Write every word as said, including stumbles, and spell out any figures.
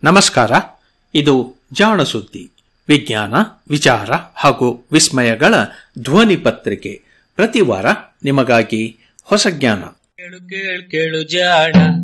ನಮಸ್ಕಾರ. ಇದು ಜಾಣ ಸುದ್ದಿ, ವಿಜ್ಞಾನ, ವಿಚಾರ ಹಾಗೂ ವಿಸ್ಮಯಗಳ ಧ್ವನಿ ಪತ್ರಿಕೆ. ಪ್ರತಿ ವಾರ ನಿಮಗಾಗಿ ಹೊಸ ಜ್ಞಾನ. ಕೇಳು ಕೇಳು ಕೇಳು ಜಾಣ